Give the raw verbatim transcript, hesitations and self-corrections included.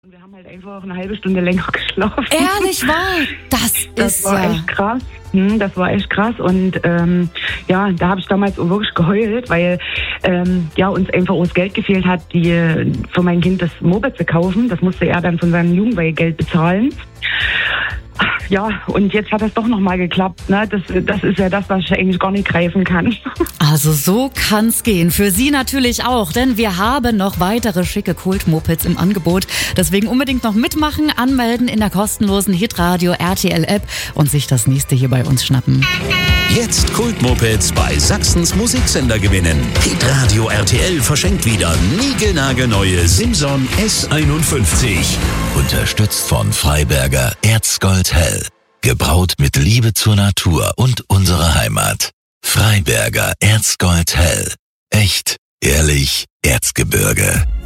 Wir haben halt einfach eine halbe Stunde länger geschlafen. Ehrlich wahr? Das, das ist war ja... echt krass. Hm, das war echt krass. Und ähm, ja, da habe ich damals auch wirklich geheult, weil ähm, ja, uns einfach auch das Geld gefehlt hat, die für mein Kind das Moped zu kaufen. Das musste er dann von seinem Jugendweihgeld bezahlen. Ja, und jetzt hat das doch nochmal geklappt. Ne? Das, das ist ja das, was ich eigentlich gar nicht greifen kann. Also so kann's gehen. Für Sie natürlich auch, denn wir haben noch weitere schicke Kult-Mopeds im Angebot. Deswegen unbedingt noch mitmachen, anmelden in der kostenlosen Hitradio R T L App und sich das nächste hier bei uns schnappen. Jetzt Kult-Mopeds bei Sachsens Musiksender gewinnen. Hitradio R T L verschenkt wieder niegelnagelneue Simson S einundfünfzig. Unterstützt von Freiberger Erzgold Hell. Gebraut mit Liebe zur Natur und unserer Heimat. Freiberger Erzgold Hell. Echt, ehrlich, Erzgebirge.